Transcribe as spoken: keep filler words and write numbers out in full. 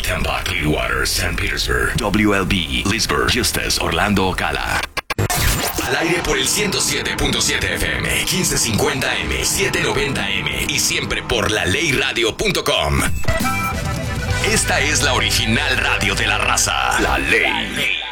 Tampa, Clearwater, Saint Petersburg, W L B, Leesburg, Eustis, Orlando, Ocala. Al aire por el ciento siete punto siete F M, quince cincuenta M, setecientos noventa M y siempre por la ley radio punto com. Esta es la original radio de la raza. La Ley.